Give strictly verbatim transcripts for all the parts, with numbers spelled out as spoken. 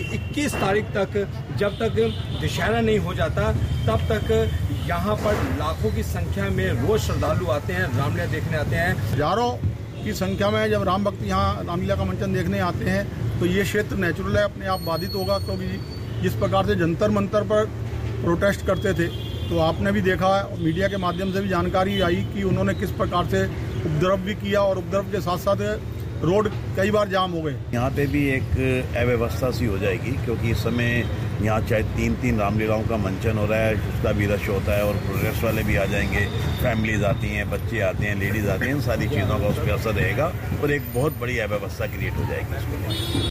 इक्कीस तारीख तक, जब तक दशहरा नहीं हो जाता, तब तक यहाँ पर लाखों की संख्या में रोज श्रद्धालु आते हैं, रामलीला देखने आते हैं। हजारों की संख्या में जब राम भक्त यहाँ रामलीला का मंचन देखने आते हैं तो ये क्षेत्र नेचुरल है, अपने आप बाधित होगा, क्योंकि जिस प्रकार से जंतर मंतर पर प्रोटेस्ट करते थे तो आपने भी देखा, मीडिया के माध्यम से भी जानकारी आई कि उन्होंने किस प्रकार से उपद्रव भी किया और उपद्रव के साथ साथ रोड कई बार जाम हो गए। यहाँ पे भी एक अव्यवस्था सी हो जाएगी, क्योंकि इस समय यहाँ चाहे तीन तीन रामलीलाओं का मंचन हो रहा है, उसका भी रश होता है और प्रोटेस्ट वाले भी आ जाएंगे, फैमिलीज आती हैं, बच्चे आते हैं, लेडीज आती हैं, इन सारी चीज़ों का उस पर असर रहेगा और एक बहुत बड़ी अव्यवस्था क्रिएट हो जाएगी इसको।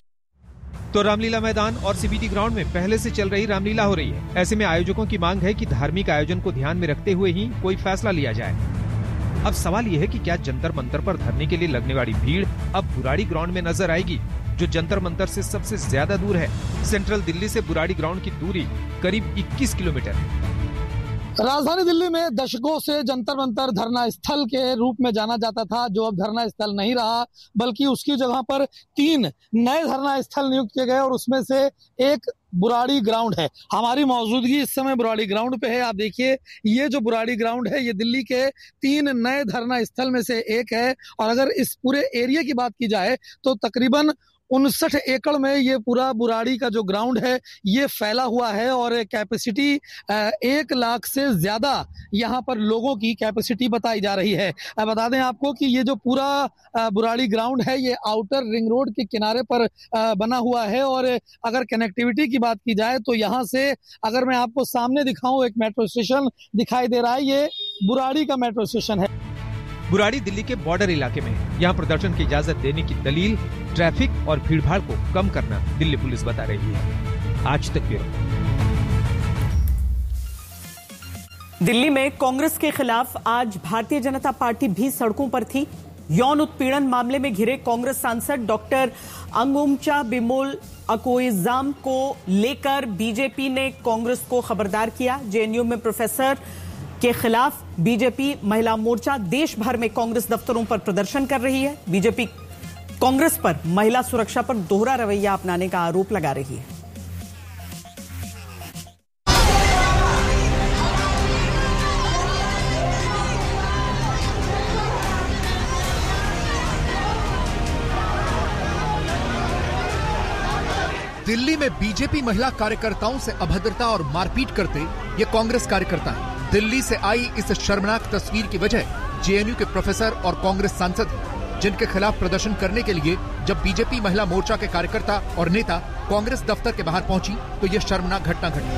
तो रामलीला मैदान और सीबीटी ग्राउंड में पहले से चल रही रामलीला हो रही है। ऐसे में आयोजकों की मांग है कि धार्मिक आयोजन को ध्यान में रखते हुए ही कोई फैसला लिया जाए। अब सवाल यह है कि क्या जंतर मंतर पर धरने के लिए लगने वाली भीड़ अब बुराड़ी ग्राउंड में नजर आएगी, जो जंतर मंतर से सबसे ज्यादा दूर है। सेंट्रल दिल्ली से बुराड़ी ग्राउंड की दूरी करीब इक्कीस किलोमीटर है। राजधानी दिल्ली में दशकों से जंतर मंतर धरना स्थल के रूप में जाना जाता था, जो अब धरना स्थल नहीं रहा, बल्कि उसकी जगह पर तीन नए धरना स्थल नियुक्त किए गए और उसमें से एक बुराड़ी ग्राउंड है। हमारी मौजूदगी इस समय बुराड़ी ग्राउंड पे है। आप देखिए, ये जो बुराड़ी ग्राउंड है ये दिल्ली के तीन नए धरना स्थल में से एक है और अगर इस पूरे एरिया की बात की जाए तो तकरीबन उनसठ एकड़ में ये पूरा बुराड़ी का जो ग्राउंड है ये फैला हुआ है और कैपेसिटी एक लाख से ज्यादा यहाँ पर लोगों की कैपेसिटी बताई जा रही है। बता दें आपको कि ये जो पूरा बुराड़ी ग्राउंड है ये आउटर रिंग रोड के किनारे पर बना हुआ है और अगर कनेक्टिविटी की बात की जाए तो यहाँ से अगर मैं आपको सामने दिखाऊं, एक मेट्रो स्टेशन दिखाई दे रहा है, ये बुराड़ी का मेट्रो स्टेशन है। बुराड़ी दिल्ली के बॉर्डर इलाके में है। यहाँ प्रदर्शन की इजाजत देने की दलील ट्रैफिक और भीड़भाड़ को कम करना दिल्ली पुलिस बता रही है। आज तक ब्यूरो। दिल्ली में कांग्रेस के खिलाफ आज भारतीय जनता पार्टी भी सड़कों पर थी। यौन उत्पीड़न मामले में घिरे कांग्रेस सांसद डॉक्टर अंगुमचा बिमोल अकोइजाम को लेकर बीजेपी ने कांग्रेस को खबरदार किया। जेएनयू में प्रोफेसर के खिलाफ बीजेपी महिला मोर्चा देश भर में कांग्रेस दफ्तरों पर प्रदर्शन कर रही है। बीजेपी कांग्रेस पर महिला सुरक्षा पर दोहरा रवैया अपनाने का आरोप लगा रही है। दिल्ली में बीजेपी महिला कार्यकर्ताओं से अभद्रता और मारपीट करते ये कांग्रेस कार्यकर्ता हैं। दिल्ली से आई इस शर्मनाक तस्वीर की वजह जेएनयू के प्रोफेसर और कांग्रेस सांसद हैं, जिनके खिलाफ प्रदर्शन करने के लिए जब बीजेपी महिला मोर्चा के कार्यकर्ता और नेता कांग्रेस दफ्तर के बाहर पहुंची तो यह शर्मनाक घटना घटी।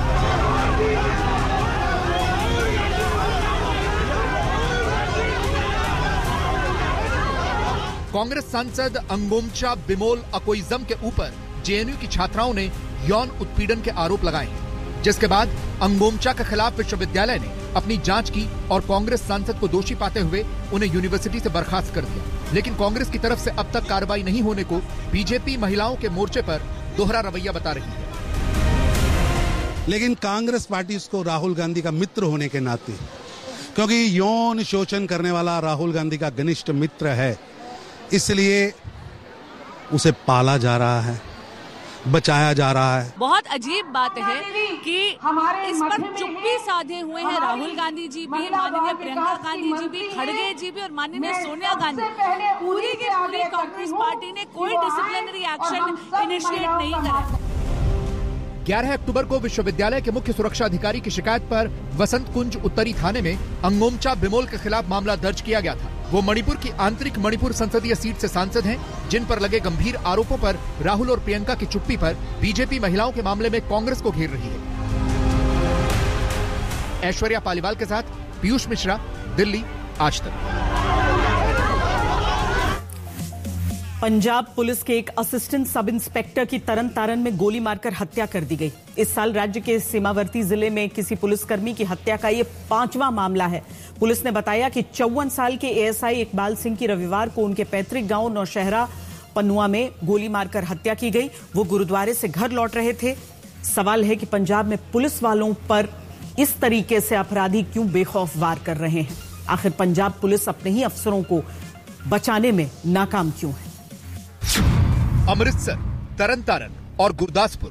कांग्रेस सांसद अंगोमचा बिमोल अकोइजम के ऊपर जेएनयू की छात्राओं ने यौन उत्पीड़न के आरोप लगाए, जिसके बाद अंगोमचा के खिलाफ विश्वविद्यालय ने अपनी जांच की और कांग्रेस सांसद को दोषी पाते हुए उन्हें यूनिवर्सिटी से बर्खास्त कर दिया। लेकिन कांग्रेस की तरफ से अब तक कार्रवाई नहीं होने को बीजेपी महिलाओं के मोर्चे पर दोहरा रवैया बता रही है। लेकिन कांग्रेस पार्टी इसको राहुल गांधी का मित्र होने के नाते, क्योंकि यौन शोषण करने वाला राहुल गांधी का घनिष्ठ मित्र है, इसलिए उसे पाला जा रहा है, बचाया जा रहा है। बहुत अजीब बात है कि इस पर चुप्पी साधे हुए हैं राहुल गांधी जी भी, माननीय प्रियंका गांधी जी भी, खड़गे जी भी और माननीय सोनिया गांधी। पूरी की पूरी कांग्रेस पार्टी ने कोई डिसिप्लिनरी एक्शन इनिशिएट नहीं करा। ग्यारह अक्टूबर को विश्वविद्यालय के मुख्य सुरक्षा अधिकारी की शिकायत पर वसंत कुंज उत्तरी थाने में अंगोमचा बिमोल के खिलाफ मामला दर्ज किया गया था। वो मणिपुर की आंतरिक मणिपुर संसदीय सीट से सांसद हैं, जिन पर लगे गंभीर आरोपों पर राहुल और प्रियंका की चुप्पी पर बीजेपी महिलाओं के मामले में कांग्रेस को घेर रही है। ऐश्वर्या पालीवाल के साथ पीयूष मिश्रा, दिल्ली, आज तक। पंजाब पुलिस के एक असिस्टेंट सब इंस्पेक्टर की तरन तारन में गोली मारकर हत्या कर दी गई। इस साल राज्य के सीमावर्ती जिले में किसी पुलिसकर्मी की हत्या का ये पांचवां मामला है। पुलिस ने बताया कि चौवन साल के एएसआई इकबाल सिंह की रविवार को उनके पैतृक गांव नौशहरा पनुआ में गोली मारकर हत्या की गई। वो गुरुद्वारे से घर लौट रहे थे। सवाल है कि पंजाब में पुलिस वालों पर इस तरीके से अपराधी क्यों बेखौफ वार कर रहे हैं? आखिर पंजाब पुलिस अपने ही अफसरों को बचाने में नाकाम क्यों है? अमृतसर, तरन तारन और गुरदासपुर